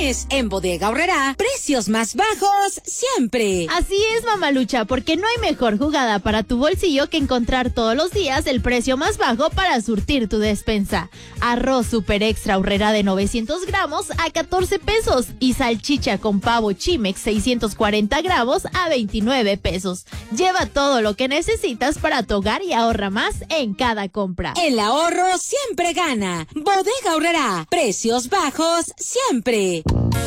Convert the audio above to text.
mes. En Bodega Aurrerá, precios más bajos siempre. Así es, Mamalucha, porque no hay mejor jugada para tu bolsillo que encontrar todos los días el precio más bajo para surtir tu despensa. Arroz Super Extra Aurrerá de 900 gramos a 14 pesos y salchicha con pavo Chimex 640 gramos a 29 pesos. Lleva todo lo que necesitas para tu hogar y ahorra más en cada compra. El ahorro siempre gana. Bodega Aurrerá, precios bajos siempre.